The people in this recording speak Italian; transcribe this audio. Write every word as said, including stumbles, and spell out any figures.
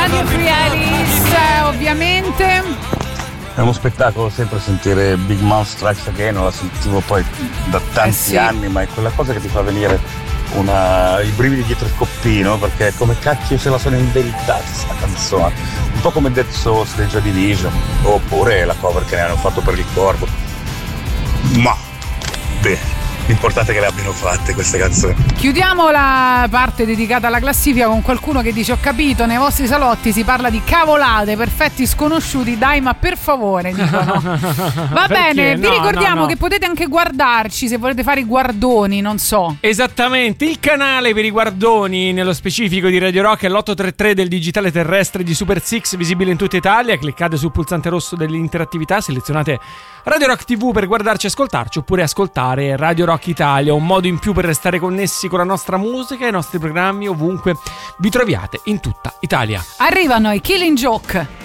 Free Alice, ovviamente. È uno spettacolo sempre sentire Big Mouth Strikes Again, non la sentivo poi da tanti eh sì. anni, ma è quella cosa che ti fa venire una, i brividi dietro il coppino, perché come cacchio se la sono inventata sta canzone, un po' come Dead Souls dei Joy Division, oppure la cover che ne hanno fatto per il Corvo. Ma beh, l'importante è che le abbiano fatte queste canzoni. Chiudiamo la parte dedicata alla classifica con qualcuno che dice: ho capito, nei vostri salotti si parla di cavolate, perfetti sconosciuti, dai ma per favore, dicono. Va bene, vi no, ricordiamo no, no. che potete anche guardarci se volete fare i guardoni, non so. Esattamente, il canale per i guardoni nello specifico di Radio Rock è l'otto tre tre del digitale terrestre di Super Six, visibile in tutta Italia. Cliccate sul pulsante rosso dell'interattività, selezionate Radio Rock tivù per guardarci e ascoltarci, oppure ascoltare Radio Rock Italia, un modo in più per restare connessi con la nostra musica e i nostri programmi ovunque vi troviate in tutta Italia. Arrivano i Killing Joke.